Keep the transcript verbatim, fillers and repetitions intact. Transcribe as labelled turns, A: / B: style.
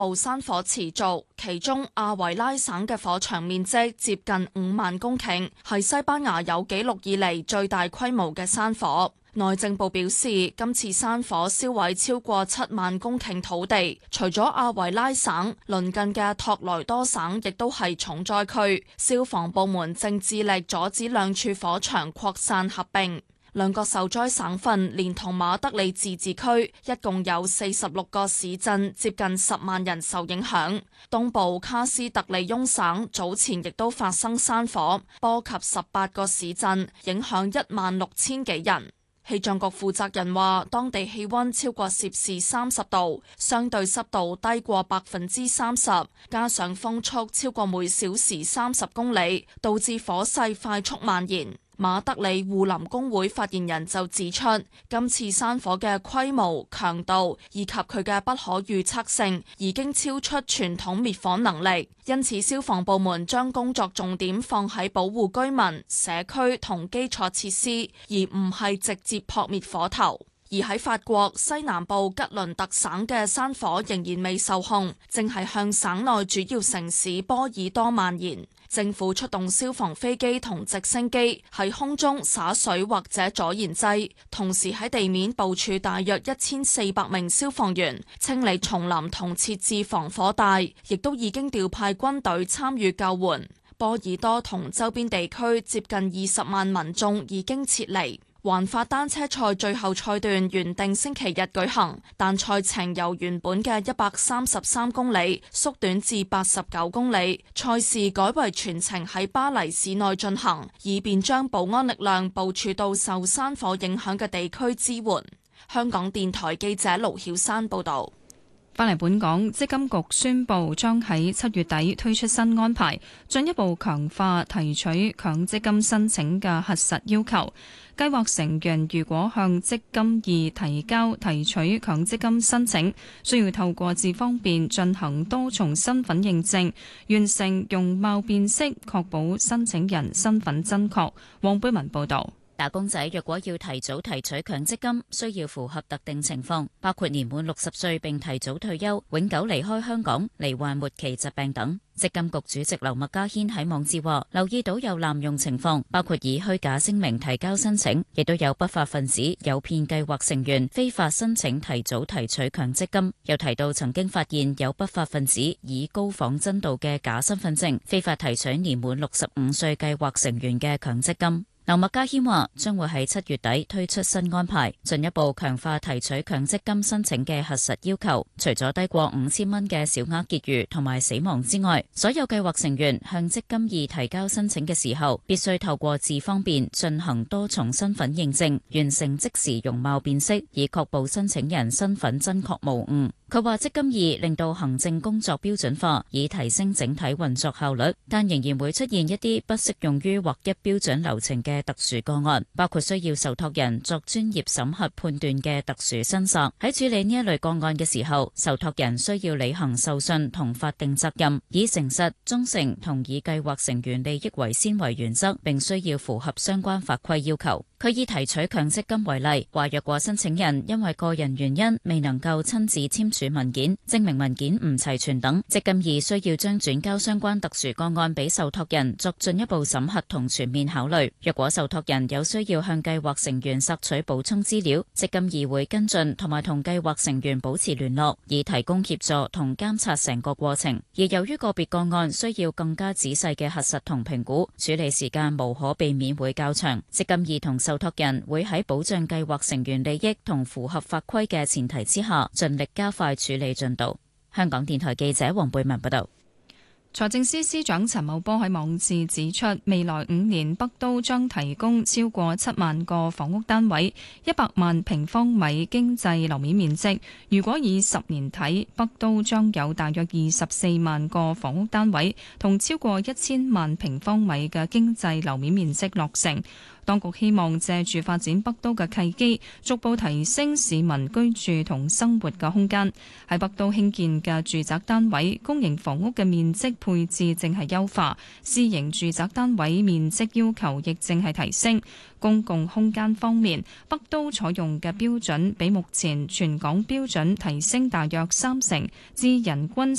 A: 部山火持續，其中阿維拉省嘅火場面積接近五萬公頃，係西班牙有紀錄以嚟最大規模嘅山火。內政部表示，今次山火燒毀超過七萬公頃土地，除咗阿維拉省，鄰近嘅托萊多省亦都係重災區。消防部門正致力阻止兩處火場擴散合併。兩個受災省份連同馬德里自治區，一共有四十六個市鎮，接近十萬人受影響。東部卡斯特利翁省早前亦都發生山火，波及十八個市鎮，影響一萬六千幾人。氣象局負責人話，當地氣溫超過攝氏三十度，相對濕度低過百分之三十，加上風速超過每小時三十公里，導致火勢快速蔓延。馬德里護林工會發言人就指出，今次山火嘅規模、強度以及佢嘅不可預測性已經超出傳統滅火能力，因此消防部門將工作重點放喺保護居民、社區同基礎設施，而唔係直接撲滅火頭。而喺法國西南部吉倫特省嘅山火仍然未受控，正係向省內主要城市波爾多蔓延。政府出動消防飛機同直升機喺空中灑水或者阻燃劑，同時喺地面部署大約一千四百名消防員清理叢林同設置防火帶，亦都已經調派軍隊參與救援。波爾多同周邊地區接近二十萬民眾已經撤離。環法單車賽最後賽段原定星期日舉行，但賽程由原本嘅一百三十三公里縮短至八十九公里，賽事改為全程喺巴黎市內進行，以便將保安力量部署到受山火影響嘅地區支援。香港電台記者盧曉珊報道。
B: 返嚟本港，積金局宣布將喺七月底推出新安排，進一步強化提取強積金申請嘅核實要求。計劃成員如果向積金易提交提取強積金申請，需要透過智方便進行多重身份認證，完成容貌辨識，確保申請人身份真確。黃貝文報導。
C: 打工仔若果要提早提取強積金，需要符合特定情況，包括年滿六十歲並提早退休、永久離開香港、罹患末期疾病等。積金局主席劉麥嘉軒喺網誌話，留意到有濫用情況，包括以虛假聲明提交申請，亦都有不法分子誘騙計劃成員非法申請提早提取強積金。又提到曾經發現有不法分子以高仿真度嘅假身份證，非法提取年滿六十五歲計劃成員嘅強積金。劉麥嘉軒話，將會喺七月底推出新安排，進一步強化提取強積金申請嘅核實要求。除咗低過五千蚊嘅小額結餘同埋死亡之外，所有計劃成員向積金易提交申請嘅時候，必須透過智方便進行多重身份認證，完成即時容貌辨識，以確保申請人身份真確無誤。佢話積金易令到行政工作標準化，以提升整體運作效率，但仍然會出現一啲不適用於劃一標準流程嘅特殊個案，包括需要受託人作專業審核判斷嘅特殊申索。喺處理呢一類個案嘅時候，受託人需要履行受信同法定責任，以誠實、忠誠同以計劃成員利益為先為原則，並需要符合相關法規要求。佢以提取強積金為例，話若果申請人因為個人原因未能夠親自簽署文件，證明文件唔齊全等，積金易需要將轉交相關特殊個案俾受託人作進一步審核同全面考慮。若果受託人有需要向計劃成員索取補充資料，積金易會跟進同埋同計劃成員保持聯絡，以提供協助同監察成個過程。而由於個別個案需要更加仔細嘅核實同評估，處理時間無可避免會較長。積金易同受託人會喺保障計劃成員利益同符合法規嘅前提之下，盡力加快處理進度。香港電台記者黃貝文報道。
B: 財政司司長陳茂波喺網誌指出，未來五年北都將提供超過七萬個房屋單位，一百萬平方米經濟樓面面積。如果以十年睇，北都將有大約二十四萬個房屋單位，同超過一千萬平方米嘅經濟樓面面積落成。 當局希望借住發展北都嘅契機，逐步提升市民居住同生活嘅空間。喺北都興建嘅住宅單位，公營房屋嘅面積配置正係優化，私營住宅單位面積要求亦正係提升。公共空間方面，北都採用嘅標準比目前全港標準提升大約三成，至人均